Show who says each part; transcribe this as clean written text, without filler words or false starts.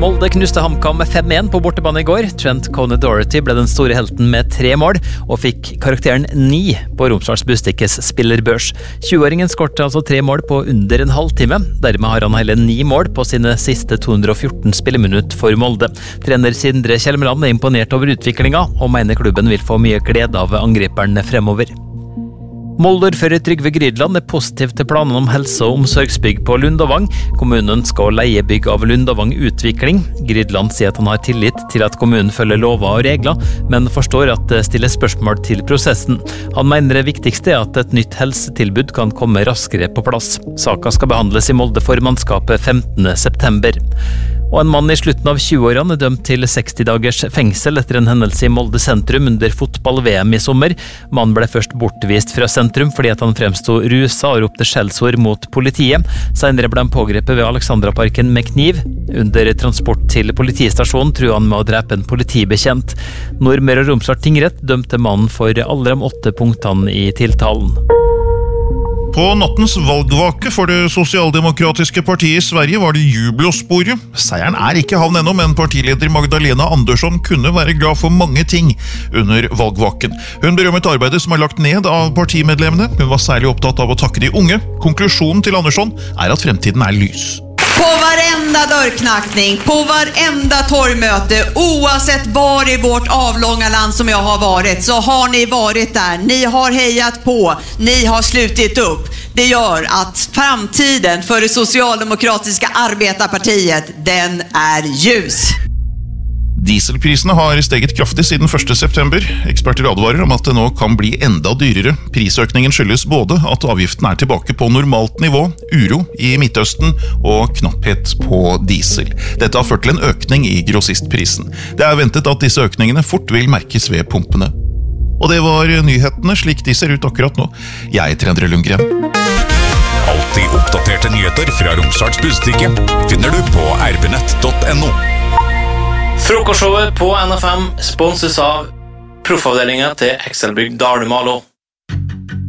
Speaker 1: Molde knuste HamKam med 5-1 på bortebane i går. Trent Coney-Doherty ble den store helten med 3 mål, og fikk karakteren 9 på Romsdals Bustikkes spillerbørs. 20-åringen skårte altså 3 mål på under en halvtime. Dermed har han hele 9 mål på sine siste 214 spilleminutt for Molde. Trener Sindre Kjelmeland er imponert over utviklinga, og mener klubben vil få mye glede av angriperen fremover. Molde-ordfører Trygve Grydland er positiv til planene om helse- og omsorgsbygg på Lundavang. Kommunen skal leie bygg av Lundavang Utvikling. Grydland sier at han har tillit til at kommunen følger lover og regler, men forstår at det stiller spørsmål til prosessen. Han mener det viktigste er at et nytt helsetilbud kan komme raskere på plass. Saka skal behandles i Molde formannskapet 15. september. Og en mann i slutten av 20-årene er dømt til 60 dagers fengsel etter en hendelse i Molde sentrum under fotball-VM i sommer. Mannen ble først bortvist fra sentrum fordi at han fremstod rusa og ropte skjellsord mot politiet. Senere ble han pågrepet ved Alexandraparken med kniv. Under transport til politistasjonen truet han med å drepe en politibetjent. Nordmøre og Romsdal tingrett dømte mannen for alle de 8 punktene i tiltalen.
Speaker 2: På nattens valgvake for det sosialdemokratiske partiet i Sverige var det jubel å spore. Seieren er ikke havn ennå, men partileder Magdalena Andersson kunne være glad for mange ting under valgvaken. Hun berømmet arbeidet som er lagt ned av partimedlemmene. Hun var særlig opptatt av å takke de unge. Konklusjonen til Andersson er at fremtiden er lys.
Speaker 3: På varenda dörrknackning, på varenda torgmöte, oavsett var i vårt avlånga land som jag har varit, så har ni varit där. Ni har hejat på, ni har slutit upp. Det gör att framtiden för det socialdemokratiska arbetarpartiet, den är ljus.
Speaker 2: Dieselprisene har steget kraftig siden 1. september. Eksperter advarer om at det nå kan bli enda dyrere. Prisøkningen skyldes både at avgiften er tilbake på normalt nivå, uro i Midtøsten og knapphet på diesel. Dette har ført til en økning i grossistprisen. Det er ventet at disse økningene fort vil merkes ved pumpene. Og det var nyhetene slik de ser ut akkurat nå. Jeg heter Endre Lundgren.
Speaker 4: Alltid oppdaterte nyheter fra Romsdals Bustikke finner du på rbnett.no.
Speaker 5: Frokostshowet på NFM sponses av proffavdelingen til Excelbygg Dalumalo.